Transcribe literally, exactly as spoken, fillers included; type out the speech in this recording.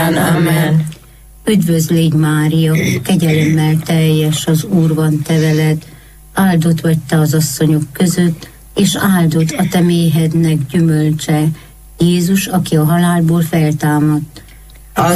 korán. Amen. Üdvözl légy Mária, kegyelemmel teljes, az Úr van te veled, áldott vagy te az asszonyok között, és áldott a te méhednek gyümölcse, Jézus, aki a halálból feltámadt.